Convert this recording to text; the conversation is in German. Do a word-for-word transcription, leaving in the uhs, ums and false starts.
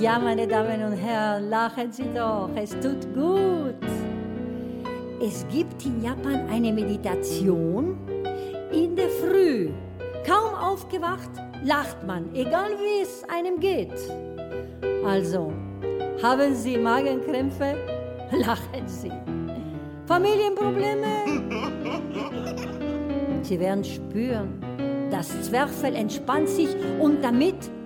Ja, meine Damen und Herren, lachen Sie doch, es tut gut. Es gibt in Japan eine Meditation in der Früh. Kaum aufgewacht, lacht man, egal wie es einem geht. Also, haben Sie Magenkrämpfe? Lachen Sie. Familienprobleme? Sie werden spüren, das Zwerchfell entspannt sich und damit